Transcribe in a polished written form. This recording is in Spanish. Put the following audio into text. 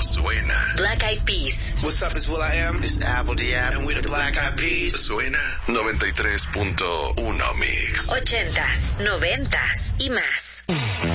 suena. Black Eyed Peas. What's up, it's will.i.am. It's Apple Diab. And we're the Black Eyed Peas. Suena 93.1 Mix. 80s, 90s y más.